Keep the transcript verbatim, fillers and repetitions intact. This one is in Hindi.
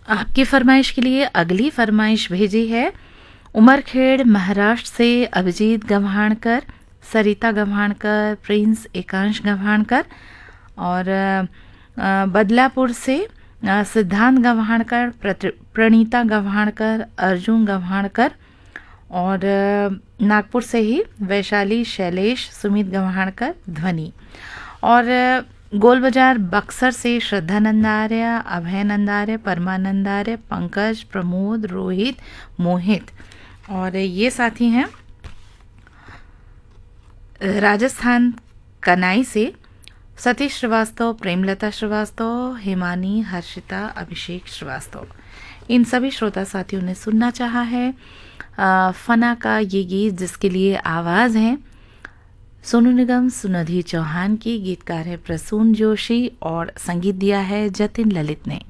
आपकी फरमाइश के लिए अगली फरमाइश भेजी है उमरखेड़ महाराष्ट्र से अभिजीत गव्हाणकर, सरिता गव्हाणकर, प्रिंस एकांश गव्हाणकर और अ, बदलापुर से अ, सिद्धांत गव्हाणकर, प्रत- प्रणीता गव्हाणकर, अर्जुन गव्हाणकर और अ, नागपुर से ही वैशाली, शैलेश, सुमित गव्हाणकर, ध्वनि और अ, गोल बाजार बक्सर से श्रद्धा नंदार्य, अभय नंदार्य, परमानंदार्य, पंकज, प्रमोद, रोहित, मोहित और ये साथी हैं राजस्थान कनाई से सतीश श्रीवास्तव, प्रेमलता श्रीवास्तव, हिमानी, हर्षिता, अभिषेक श्रीवास्तव। इन सभी श्रोता साथियों ने सुनना चाहा है अ, फना का ये गीत जिसके लिए आवाज़ है सोनू निगम, सुनिधि चौहान की। गीतकार है प्रसून जोशी और संगीत दिया है जतिन ललित ने।